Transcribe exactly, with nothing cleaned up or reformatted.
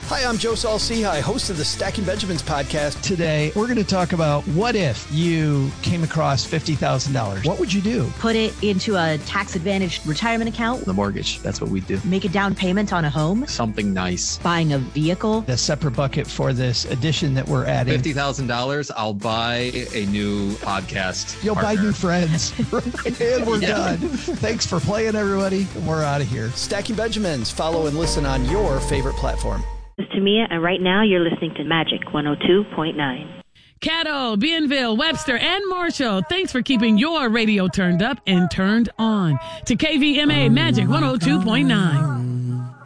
Hi, I'm Joe Saul-Sehy, host of the Stacking Benjamins podcast. Today, we're going to talk about what if you came across fifty thousand dollars. What would you do? Put it into a tax-advantaged retirement account. The mortgage, that's what we do. Make a down payment on a home. Something nice. Buying a vehicle. A separate bucket for this addition that we're adding. fifty thousand dollars, I'll buy a new podcast You'll partner. buy new friends. And we're Yeah. done. Thanks for playing, everybody. We're out of here. Stacking Benjamins. Follow and listen on your favorite platform. This is Tamia, and right now you're listening to Magic one oh two point nine. Caddo, Bienville, Webster, and Marshall, thanks for keeping your radio turned up and turned on to K V M A Magic one oh two point nine.